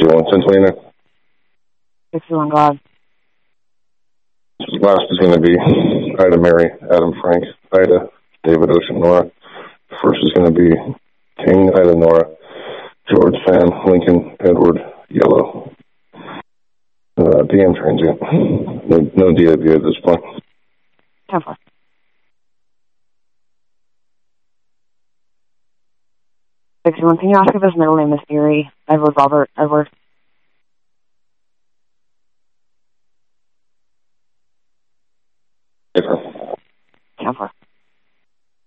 61, 1029. 61 God. Last is going to be Ida Mary, Adam Frank, Ida, David Ocean, Nora. First is going to be King, Ida Nora, George Fan, Lincoln, Edward, Yellow. DM transient. No DAB at this point. 10-4. Can you ask if his middle name is Erie? Edward Robert Edward.